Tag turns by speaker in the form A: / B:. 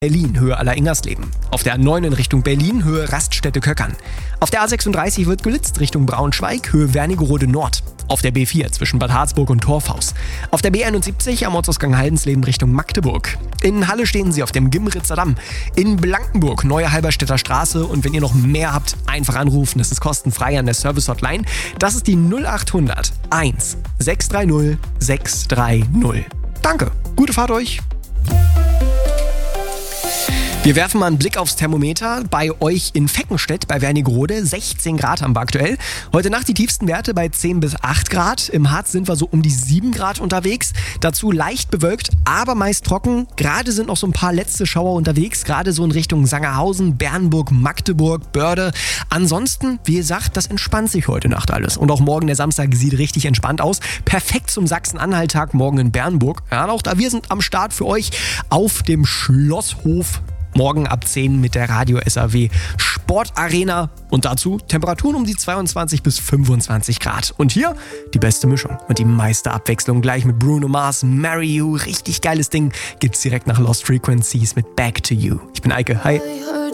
A: Berlin, Höhe Aller-Ingersleben. Auf der A9 in Richtung Berlin, Höhe Raststätte-Köckern. Auf der A36 wird gelitzt Richtung Braunschweig, Höhe Wernigerode Nord. Auf der B4 zwischen Bad Harzburg und Torfhaus. Auf der B71 am Ortsausgang Haldensleben Richtung Magdeburg. In Halle stehen Sie auf dem Gimritzer Damm. In Blankenburg, Neue Halberstädter Straße. Und wenn ihr noch mehr habt, einfach anrufen. Es ist kostenfrei an der Service-Hotline. Das ist die 0800 1 630 630. Danke, gute Fahrt euch. Wir werfen mal einen Blick aufs Thermometer. Bei euch in Veckenstedt bei Wernigerode 16 Grad haben wir aktuell. Heute Nacht die tiefsten Werte bei 10 bis 8 Grad. Im Harz sind wir so um die 7 Grad unterwegs. Dazu leicht bewölkt, aber meist trocken. Gerade sind noch so ein paar letzte Schauer unterwegs. Gerade so in Richtung Sangerhausen, Bernburg, Magdeburg, Börde. Ansonsten, wie gesagt, das entspannt sich heute Nacht alles. Und auch morgen, der Samstag, sieht richtig entspannt aus. Perfekt zum Sachsen-Anhalt-Tag morgen in Bernburg. Ja, auch da, wir sind am Start für euch auf dem Schlosshof. Morgen ab 10 mit der Radio SAW Sportarena und dazu Temperaturen um die 22 bis 25 Grad. Und hier die beste Mischung und die meiste Abwechslung gleich mit Bruno Mars, Marry You. Richtig geiles Ding gibt's direkt nach Lost Frequencies mit Back to You. Ich bin Eike, hi.